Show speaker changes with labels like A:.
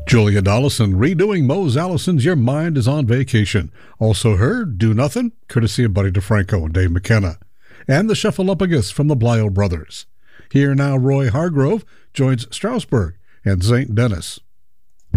A: Julia Dollison redoing Mose Allison's Your Mind is on Vacation. Also heard Do Nothing, courtesy of Buddy DeFranco and Dave McKenna. And the Shuffleupagus from the Blyo Brothers. Here now, Roy Hargrove joins Strasbourg and St. Denis.